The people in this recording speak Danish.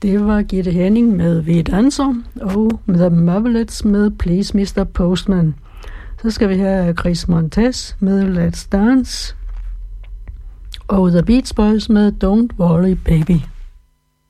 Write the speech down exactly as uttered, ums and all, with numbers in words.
Det var Gitte Henning med Vi Danser, og The Muppets med Please mister Postman. Så skal vi have Chris Montez med Let's Dance, og The Beach Boys med Don't Worry Baby.